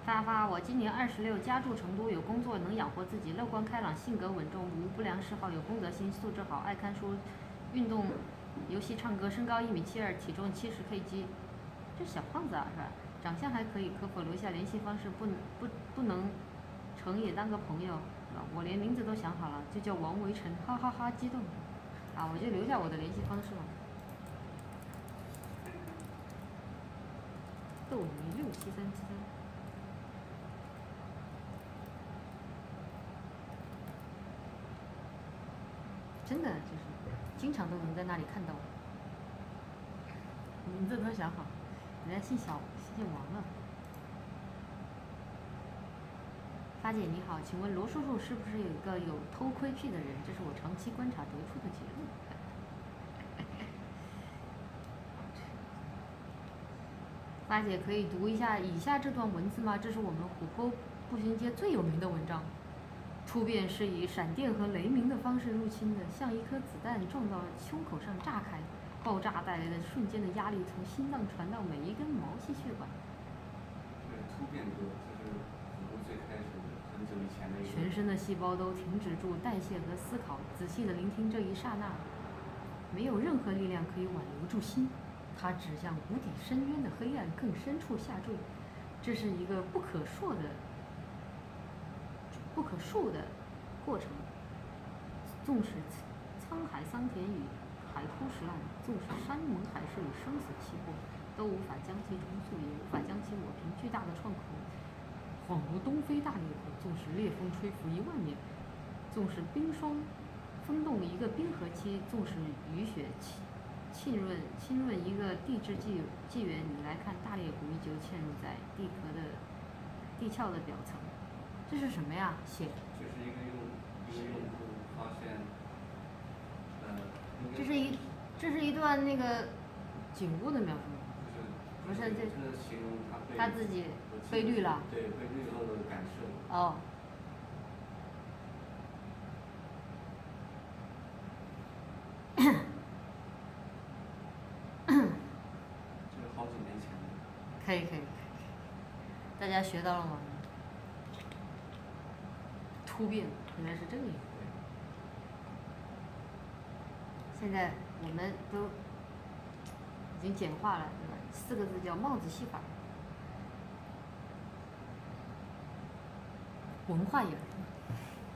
发，我今年26，家住成都，有工作，能养活自己，乐观开朗，性格稳重，无不良嗜好，有公德心，素质好，爱看书，运动、游戏、唱歌，身高1.72米，体重70kg。这小胖子啊，是吧？长相还可以，可否留下联系方式？不能成也当个朋友。我连名字都想好了，就叫王维晨，哈哈哈，激动。啊，我就留下我的联系方式了。斗鱼67373。真的就是经常都能在那里看到。名字都想好，人家姓小，姓王了。发姐你好，请问罗叔叔是不是有一个有偷窥癖的人？这是我长期观察得出的结论。发姐可以读一下以下这段文字吗？这是我们虎沟步行街最有名的文章。突变是以闪电和雷鸣的方式入侵的，像一颗子弹撞到胸口上炸开，爆炸带来的瞬间的压力从心脏传到每一根毛细血管。 这是突变歌，这是虎沟最开始很久以前的一个。 全身的细胞都停止住代谢和思考，仔细地聆听这一刹那，没有任何力量可以挽留住心，它指向无底深渊的黑暗更深处下坠。这是一个不可述的过程。纵使沧海桑田与海枯石烂，纵使山盟海誓与生死契阔，都无法将其重塑，也无法将其抹平。巨大的创口，恍如东非大裂口。纵使烈风吹拂10000年，纵使冰霜封冻一个冰河期，纵使雨雪浸润一个地质纪元，你来看，大裂谷依旧嵌入在地壳的表层。这是什么呀？写。 这是一个用户发现， 这是一段那个景物的描述。不是这形容他自己被绿了。 对，被绿后的感受。 哦。 这是好几年前的。 可以，大家学到了吗？突变原来是这个意思。现在我们都已经简化了，对吧？4个字叫帽子戏法。文化眼。